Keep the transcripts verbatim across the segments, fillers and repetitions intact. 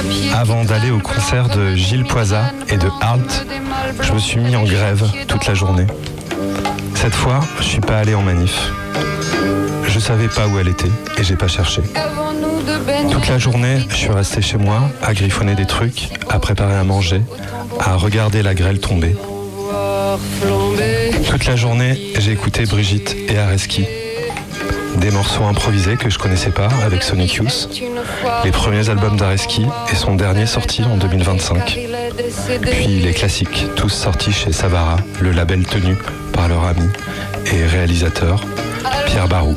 Avant d'aller au concert de Gilles Poisa et de Halt, je me suis mis en grève toute la journée. Cette fois, je suis pas allé en manif. Je savais pas où elle était et j'ai pas cherché. Toute la journée, je suis resté chez moi à griffonner des trucs, à préparer à manger, à regarder la grêle tomber. Toute la journée, j'ai écouté Brigitte et Areski. Des morceaux improvisés que je connaissais pas avec Sonic Youth, les premiers albums d'Areski et son dernier sorti en deux mille vingt-cinq. Puis les classiques, tous sortis chez Savara, le label tenu par leur ami et réalisateur Pierre Barou.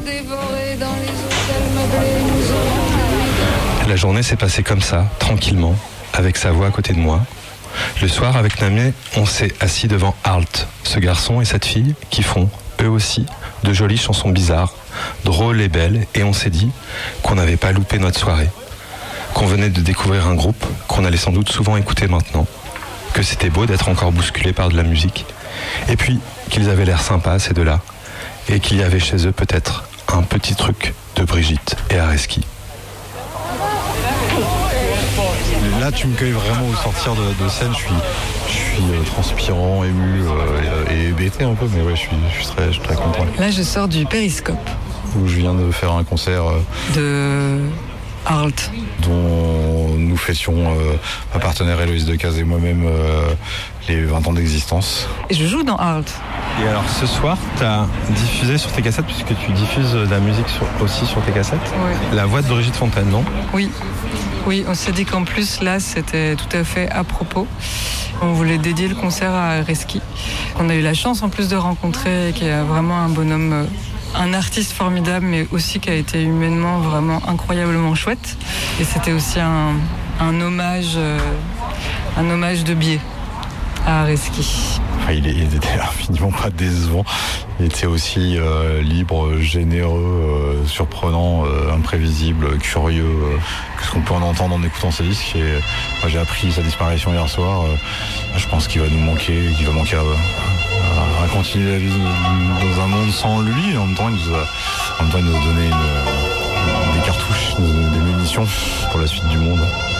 La journée s'est passée comme ça, tranquillement, avec sa voix à côté de moi. Le soir, avec Namé, on s'est assis devant Halt, ce garçon et cette fille qui font, eux aussi, de jolies chansons bizarres, drôles et belles, et on s'est dit qu'on n'avait pas loupé notre soirée, qu'on venait de découvrir un groupe qu'on allait sans doute souvent écouter maintenant, que c'était beau d'être encore bousculé par de la musique, et puis qu'ils avaient l'air sympas ces deux-là, et qu'il y avait chez eux peut-être un petit truc de Brigitte et Areski. Là, tu me cueilles vraiment au sortir de, de scène. Je suis, je suis euh, transpirant, ému euh, et, et hébété un peu, mais ouais, je suis, je suis très, je suis très content. Là, je sors du Périscope. Où je viens de faire un concert de euh, Halt, dont nous fêtions, euh, ma partenaire Héloïse Decazes et moi-même, euh, les vingt ans d'existence. Et je joue dans Halt. Et alors ce soir, tu as diffusé sur tes cassettes, puisque tu diffuses de la musique sur, aussi sur tes cassettes, oui. La voix de Brigitte Fontaine, non ? Oui. Oui, on s'est dit qu'en plus, là, c'était tout à fait à propos. On voulait dédier le concert à Areski. On a eu la chance en plus de rencontrer, qui est vraiment un bonhomme, un artiste formidable, mais aussi qui a été humainement vraiment incroyablement chouette. Et c'était aussi un, un hommage, un hommage de biais à Areski. Enfin, il, est, il était infiniment pas décevant. Il était aussi euh, libre, généreux, euh, surprenant, euh, imprévisible, curieux euh, que ce qu'on peut en entendre en écoutant ses disques. Et, moi, j'ai appris sa disparition hier soir. Euh, je pense qu'il va nous manquer, qu'il va manquer à, à, à continuer la vie dans un monde sans lui. En même temps, il nous a, en même temps, il nous a donné une, des cartouches, des munitions pour la suite du monde.